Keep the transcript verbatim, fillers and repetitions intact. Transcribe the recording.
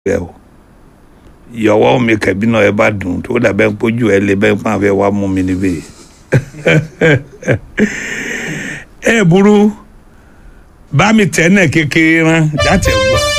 ẹ o ìyọwọ́ mi kẹ̀bí náà ẹ bá dùn tó dàbẹ́ ń pójú ẹ lè bẹ́ẹ̀ pọ́n àfẹ́ wá mú mi níbí. ẹ burú bá mi tẹ́ náà kékeré rán jàtẹ̀ wá.